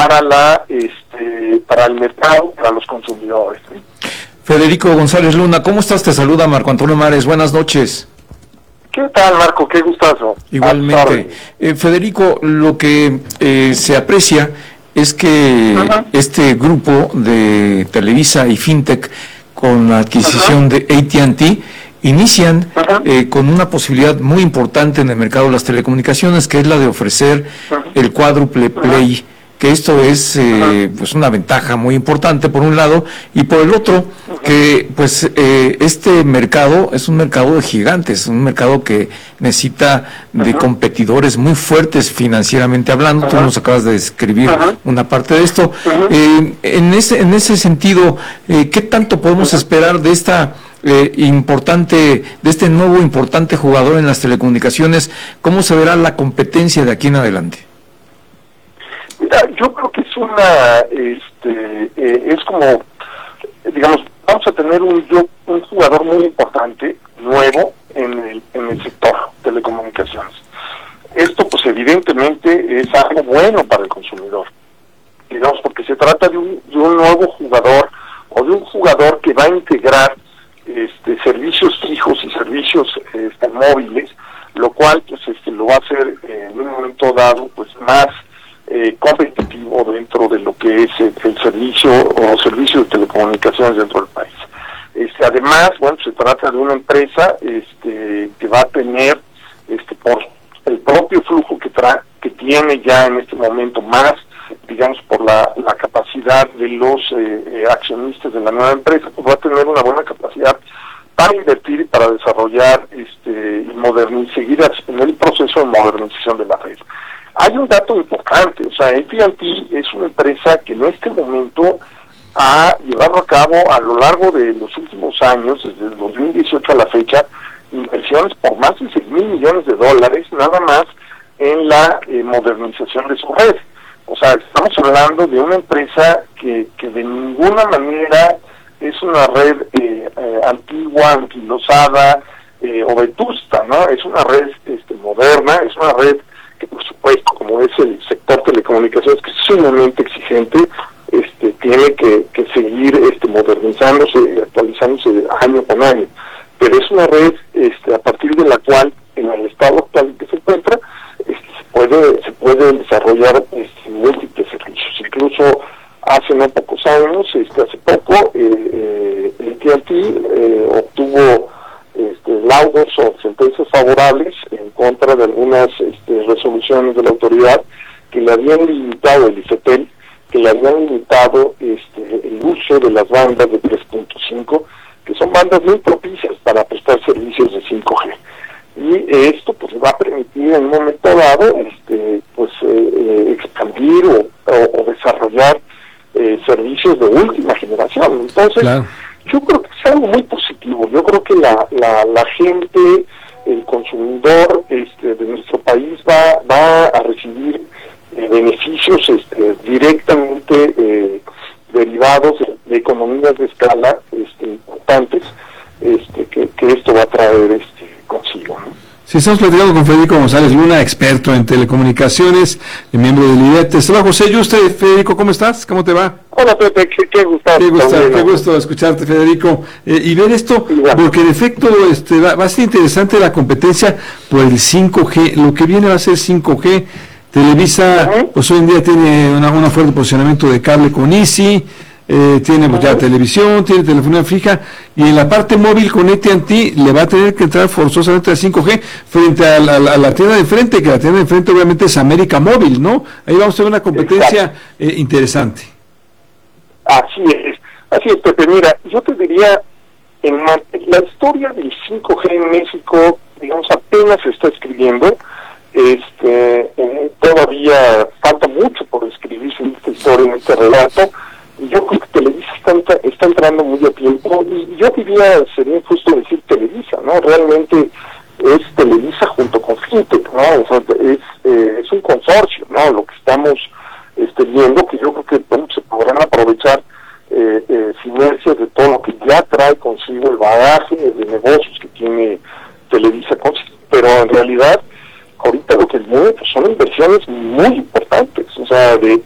para para el mercado, para los consumidores. Federico González Luna, ¿cómo estás? Te saluda Marco Antonio Mares, buenas noches. ¿Qué tal, Marco? Qué gustazo. Igualmente. Federico, lo que se aprecia es que este grupo de Televisa y Fintech, con la adquisición de AT&T, inician con una posibilidad muy importante en el mercado de las telecomunicaciones, que es la de ofrecer el cuádruple play, que esto es pues una ventaja muy importante por un lado, y por el otro que pues este mercado es un mercado de gigantes, un mercado que necesita de competidores muy fuertes financieramente hablando. Tú nos acabas de describir una parte de esto. En ese sentido, ¿qué tanto podemos esperar de esta de este nuevo importante jugador en las telecomunicaciones? ¿Cómo se verá la competencia de aquí en adelante? Mira, yo creo que es como, digamos, vamos a tener un jugador muy importante, nuevo, en el sector telecomunicaciones. Esto, pues, evidentemente es algo bueno para el consumidor, digamos, porque se trata de un nuevo jugador, o de un jugador que va a integrar servicios fijos y servicios móviles, lo cual pues lo va a hacer en un momento dado pues más competitivo dentro de lo que es el servicio o servicio de telecomunicaciones dentro del país. Además, bueno, se trata de una empresa que va a tener por el propio flujo que tiene ya en este momento, más digamos por la capacidad de los accionistas de la nueva empresa, pues va a tener una buena capacidad para invertir y para desarrollar y seguir en el proceso de modernización de la red. Hay un dato importante, o sea, AT&T es una empresa que en este momento ha llevado a cabo a lo largo de los últimos años, desde el 2018 a la fecha, inversiones por más de $6,000 millones, nada más en la modernización de su red. O sea, estamos hablando de una empresa que de ninguna manera es una red antigua, anquilosada o vetusta, ¿no? Es una red moderna, es una red que, por supuesto, como es el sector telecomunicaciones, que es sumamente exigente, tiene que seguir modernizándose y actualizándose año con año. Pero es una red a partir de la cual, en el estado actual en que se encuentra, se pueden desarrollar múltiples servicios. Incluso hace no pocos años, hace poco, AT&T obtuvo laudos o sentencias favorables en contra de algunas resoluciones de la autoridad que le habían limitado, el IFETEL, que le habían limitado el uso de las bandas de 3.5, que son bandas muy propicias para prestar servicios de 5G. Y esto pues va a permitir en un momento dado expandir o desarrollar servicios de última generación. Entonces, claro, yo creo que es algo muy positivo. Yo creo que la gente, el consumidor de nuestro país va a recibir beneficios directamente derivados de economías de escala importantes que esto va a traer consigo, ¿no? Sí, estamos platicando con Federico González Luna, experto en telecomunicaciones, miembro del IDET. Hola, José Yuste. Federico, ¿cómo estás? ¿Cómo te va? Hola, Pepe, qué gusto escucharte, Federico. Y ver esto, porque en efecto va a ser interesante la competencia por el 5G. Lo que viene va a ser 5G. Televisa, pues hoy en día tiene una fuerte posicionamiento de cable con Easy, tiene pues ya televisión, tiene telefonía fija, y en la parte móvil con AT&T le va a tener que entrar forzosamente al 5G frente a la tienda de enfrente, que la tienda de enfrente obviamente es América Móvil, ¿no? Ahí vamos a tener una competencia interesante. Así es, Pepe. Mira, yo te diría, la historia del 5G en México, digamos, apenas se está escribiendo. Todavía falta mucho por escribirse en esta historia, en este relato, y yo creo que Televisa está entrando muy a tiempo, y yo diría, sería injusto decir Televisa, ¿no? Realmente es Televisa junto con Fintech, ¿no? O sea, es un consorcio, ¿no? Lo que estamos viendo, que yo creo que se podrán aprovechar sinergias de todo lo que ya trae consigo el bagaje de negocios que tiene Televisa consigo, pero en realidad ahorita lo que viene pues son inversiones muy importantes, o sea, de